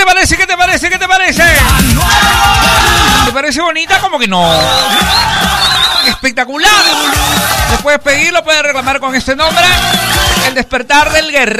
te parece? ¿Qué te parece? ¿Qué te parece? ¿Te parece bonita? Como que no. Espectacular. Lo puedes pedir, lo puedes reclamar con este nombre. El despertar del guerrero.